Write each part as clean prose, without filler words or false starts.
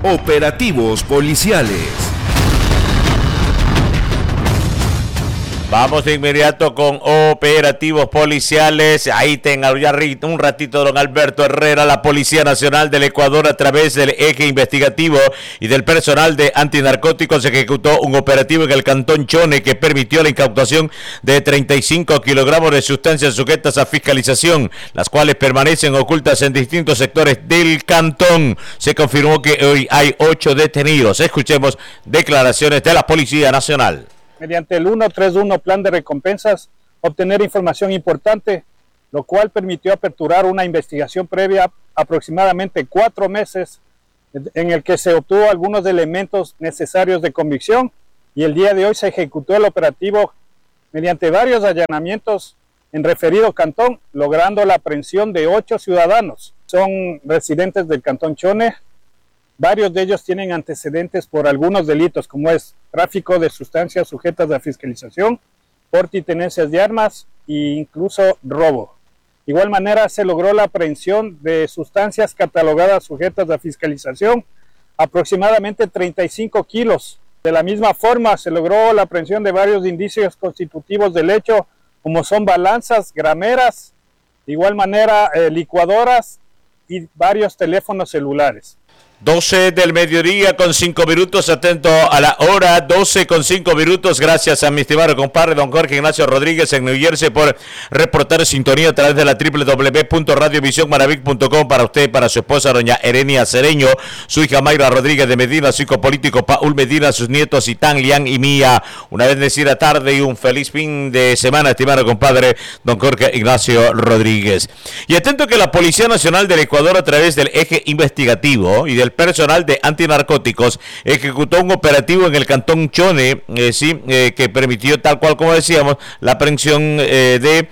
Operativos policiales. Vamos de inmediato con operativos policiales. Ahí tenga ya un ratito don Alberto Herrera. La Policía Nacional del Ecuador, a través del eje investigativo y del personal de antinarcóticos, ejecutó un operativo en el Cantón Chone que permitió la incautación de 35 kilogramos de sustancias sujetas a fiscalización, las cuales permanecen ocultas en distintos sectores del cantón. Se confirmó que hoy hay 8 detenidos. Escuchemos declaraciones de la Policía Nacional. Mediante el 131 Plan de Recompensas, obtener información importante, lo cual permitió aperturar una investigación previa aproximadamente 4 meses, en el que se obtuvo algunos elementos necesarios de convicción, y el día de hoy se ejecutó el operativo mediante varios allanamientos en referido cantón, logrando la aprehensión de 8 ciudadanos. Son residentes del Cantón Chone. Varios de ellos tienen antecedentes por algunos delitos, como es tráfico de sustancias sujetas a fiscalización, porte y tenencias de armas e incluso robo. De igual manera, se logró la aprehensión de sustancias catalogadas sujetas a fiscalización, aproximadamente 35 kilos. De la misma forma, se logró la aprehensión de varios indicios constitutivos del hecho, como son balanzas, grameras, de igual manera licuadoras y varios teléfonos celulares. 12 del mediodía con 5 minutos, atento a la hora, 12 con 5 minutos. Gracias a mi estimado compadre don Jorge Ignacio Rodríguez en New Jersey por reportar sintonía a través de la www.radiovisionmaravic.com para usted, para su esposa doña Erenia Cereño, su hija Mayra Rodríguez de Medina, su hijo político Paul Medina, sus nietos Itán, Lian y Mía. Una bendecida tarde y un feliz fin de semana, estimado compadre don Jorge Ignacio Rodríguez. Y atento que la Policía Nacional del Ecuador, a través del eje investigativo y del personal de antinarcóticos, ejecutó un operativo en el Cantón Chone, que permitió, tal cual como decíamos, la aprehensión de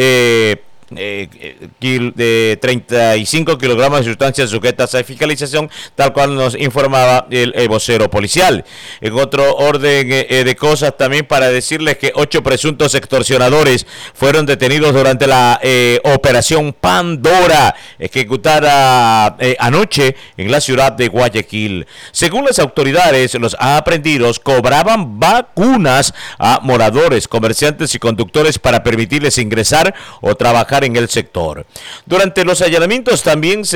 35 kilogramos de sustancias sujetas a fiscalización, tal cual nos informaba el vocero policial. En otro orden de cosas, también para decirles que 8 presuntos extorsionadores fueron detenidos durante la operación Pandora, ejecutada anoche en la ciudad de Guayaquil. Según las autoridades, los aprehendidos cobraban vacunas a moradores, comerciantes y conductores para permitirles ingresar o trabajar en el sector. Durante los allanamientos también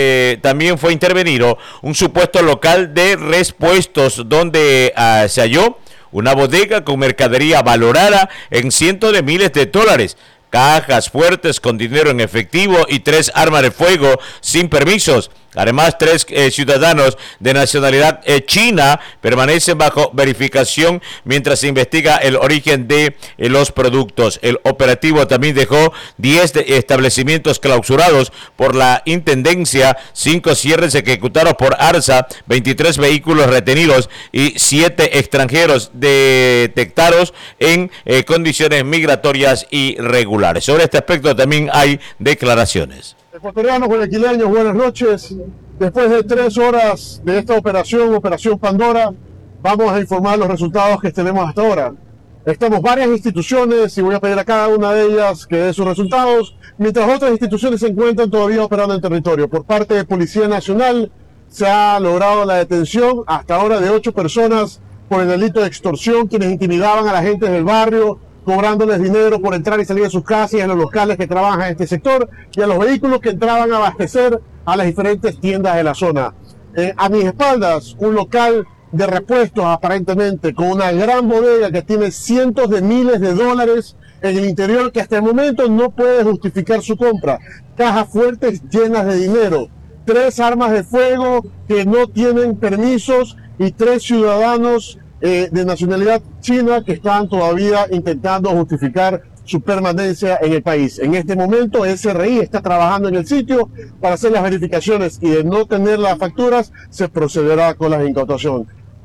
fue intervenido un supuesto local de repuestos donde se halló una bodega con mercadería valorada en cientos de miles de dólares, cajas fuertes con dinero en efectivo y 3 armas de fuego sin permisos. Además, 3 ciudadanos de nacionalidad china permanecen bajo verificación mientras se investiga el origen de los productos. El operativo también dejó 10 establecimientos clausurados por la Intendencia, 5 cierres ejecutados por ARSA, 23 vehículos retenidos y 7 extranjeros detectados en condiciones migratorias irregulares. Sobre este aspecto también hay declaraciones. Ecuatorianos, guayaquileños, buenas noches. Después de 3 horas de esta Operación Pandora, vamos a informar los resultados que tenemos hasta ahora. Estamos varias instituciones y voy a pedir a cada una de ellas que dé sus resultados, mientras otras instituciones se encuentran todavía operando en territorio. Por parte de Policía Nacional se ha logrado la detención hasta ahora de 8 personas por el delito de extorsión, quienes intimidaban a la gente del barrio, cobrándoles dinero por entrar y salir de sus casas y a los locales que trabajan en este sector y a los vehículos que entraban a abastecer a las diferentes tiendas de la zona. A mis espaldas, un local de repuestos aparentemente con una gran bodega que tiene cientos de miles de dólares en el interior, que hasta el momento no puede justificar su compra. Cajas fuertes llenas de dinero, 3 armas de fuego que no tienen permisos y 3 ciudadanos de nacionalidad china que están todavía intentando justificar su permanencia en el país. En este momento, SRI está trabajando en el sitio para hacer las verificaciones y de no tener las facturas, se procederá con la incautación.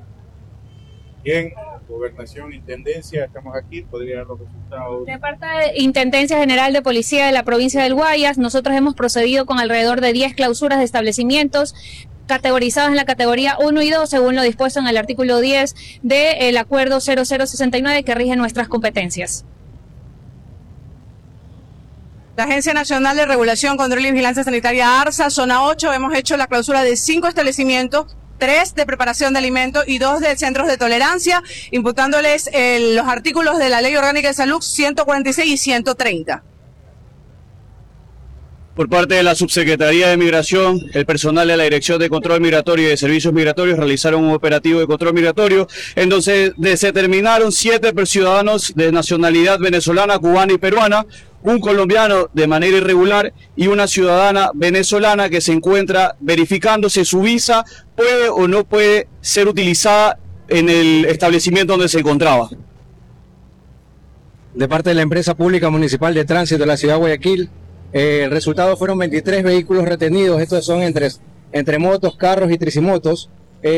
Bien, Gobernación, Intendencia, estamos aquí, podría dar los resultados. De parte de Intendencia General de Policía de la provincia del Guayas, nosotros hemos procedido con alrededor de 10 clausuras de establecimientos categorizados en la categoría 1 y 2, según lo dispuesto en el artículo 10 del Acuerdo 0069 que rige nuestras competencias. La Agencia Nacional de Regulación, Control y Vigilancia Sanitaria, ARSA, zona 8, hemos hecho la clausura de 5 establecimientos 3 de preparación de alimentos y 2 de centros de tolerancia, imputándoles los artículos de la Ley Orgánica de Salud 146 y 130. Por parte de la Subsecretaría de Migración, el personal de la Dirección de Control Migratorio y de Servicios Migratorios realizaron un operativo de control migratorio en donde se determinaron 7 ciudadanos de nacionalidad venezolana, cubana y peruana, un colombiano de manera irregular y una ciudadana venezolana que se encuentra verificando si su visa puede o no puede ser utilizada en el establecimiento donde se encontraba. De parte de la Empresa Pública Municipal de Tránsito de la Ciudad de Guayaquil, el resultado fueron 23 vehículos retenidos. Estos son entre motos, carros y tricimotos,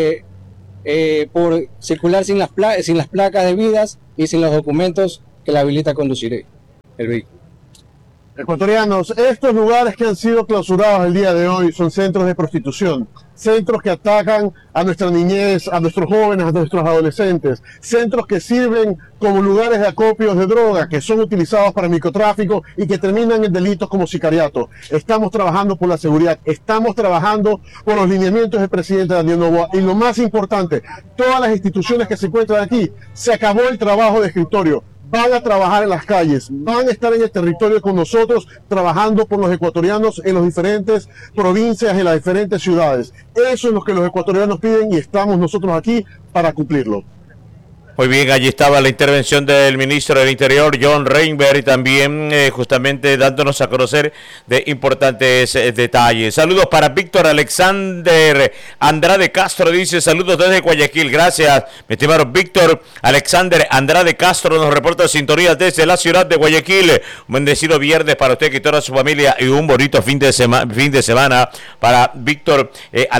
por circular sin las placas debidas y sin los documentos que la habilita a conducir el vehículo. Ecuatorianos, estos lugares que han sido clausurados el día de hoy son centros de prostitución, centros que atacan a nuestra niñez, a nuestros jóvenes, a nuestros adolescentes, centros que sirven como lugares de acopios de droga, que son utilizados para microtráfico y que terminan en delitos como sicariato. Estamos trabajando por la seguridad, estamos trabajando por los lineamientos del presidente Daniel Noboa y lo más importante, todas las instituciones que se encuentran aquí, se acabó el trabajo de escritorio. Van a trabajar en las calles, van a estar en el territorio con nosotros, trabajando por los ecuatorianos en las diferentes provincias, en las diferentes ciudades. Eso es lo que los ecuatorianos piden y estamos nosotros aquí para cumplirlo. Muy bien, allí estaba la intervención del ministro del Interior, John Reinberg, y también justamente dándonos a conocer de importantes detalles. Saludos para Víctor Alexander Andrade Castro, dice saludos desde Guayaquil. Gracias, mi estimado Víctor Alexander Andrade Castro, nos reporta sintonía desde la ciudad de Guayaquil. Un bendecido viernes para usted y toda su familia y un bonito fin de semana para Víctor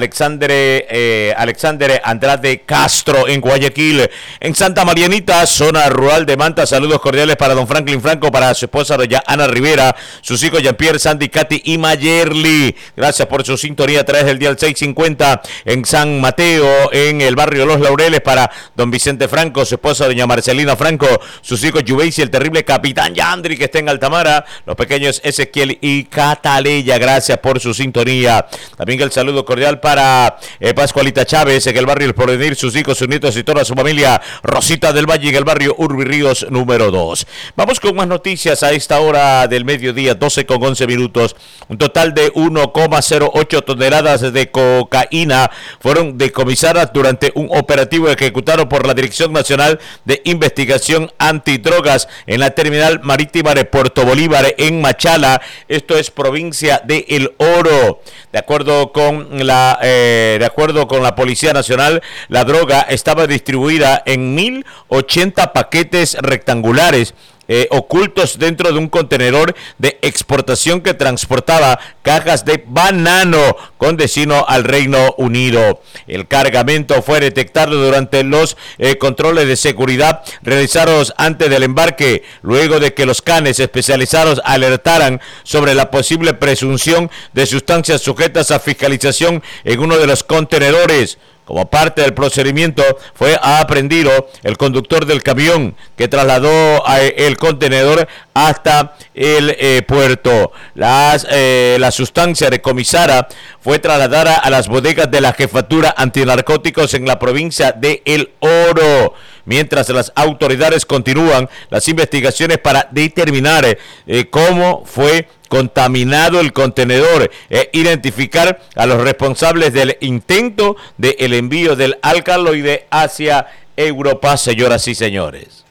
Alexander Andrade Castro en Guayaquil. En Santa Marianita, zona rural de Manta, saludos cordiales para don Franklin Franco, para su esposa doña Ana Rivera, sus hijos Jean-Pierre, Sandy, Katy y Mayerly. Gracias por su sintonía a través del dial 650 en San Mateo, en el barrio Los Laureles, para don Vicente Franco, su esposa doña Marcelina Franco, sus hijos Yubeisi, el terrible capitán Yandri que está en Altamara, los pequeños Ezequiel y Cataleya. Gracias por su sintonía. También el saludo cordial para Pascualita Chávez en el barrio El Porvenir, sus hijos, sus nietos y toda su familia. Rosita del Valle en el barrio Urbi Ríos número 2. Vamos con más noticias a esta hora del mediodía, 12:11. Un total de 1,08 toneladas de cocaína fueron decomisadas durante un operativo ejecutado por la Dirección Nacional de Investigación Antidrogas en la terminal marítima de Puerto Bolívar en Machala. Esto es provincia de El Oro. De acuerdo con la Policía Nacional, la droga estaba distribuida en 1,080 paquetes rectangulares ocultos dentro de un contenedor de exportación que transportaba cajas de banano con destino al Reino Unido. El cargamento fue detectado durante los controles de seguridad realizados antes del embarque, luego de que los canes especializados alertaran sobre la posible presunción de sustancias sujetas a fiscalización en uno de los contenedores. Como parte del procedimiento fue aprehendido el conductor del camión que trasladó el contenedor hasta el puerto. La sustancia decomisada fue trasladada a las bodegas de la Jefatura Antinarcóticos en la provincia de El Oro, mientras las autoridades continúan las investigaciones para determinar cómo fue contaminado el contenedor e identificar a los responsables del intento del envío del alcaloide hacia Europa, señoras y señores.